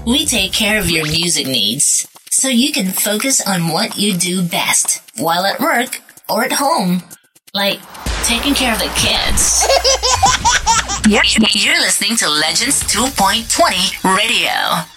We take care of your music needs so you can focus on what you do best while at work or at home, like taking care of the kids. You're listening to Legends 2.20 Radio.